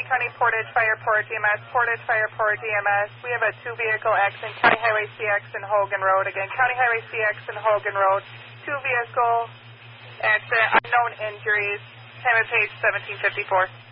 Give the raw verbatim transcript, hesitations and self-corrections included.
County Portage Fire Port D M S, Portage Fire Port D M S. We have a two-vehicle accident, County Highway C X and Hogan Road. Again, County Highway C X and Hogan Road. Two-vehicle accident, unknown injuries. Time of page seventeen fifty-four.